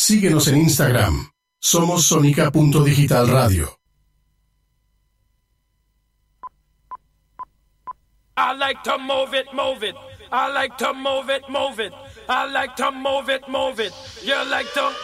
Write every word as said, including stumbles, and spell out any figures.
Síguenos en Instagram. Somos Sonica punto Digital Radio. I like to move it, move it. I like to move it, move it. I like to move it, move it. You like to